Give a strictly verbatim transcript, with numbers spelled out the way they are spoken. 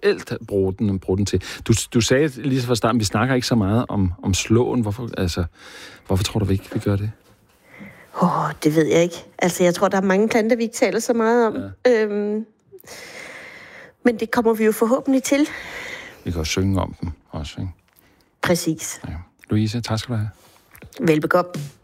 eventuelt bruge den, bruge den til. Du, du sagde lige fra starten, vi snakker ikke så meget om, om slåen. Hvorfor, altså, hvorfor tror du, vi ikke vi gør det? Åh, oh, det ved jeg ikke. Altså, jeg tror, der er mange planter, vi ikke taler så meget om. Ja. Øhm, men det kommer vi jo forhåbentlig til. Vi kan jo synge om dem også, ikke? Præcis. Ja. Louise, tak skal du have. Velbekomme.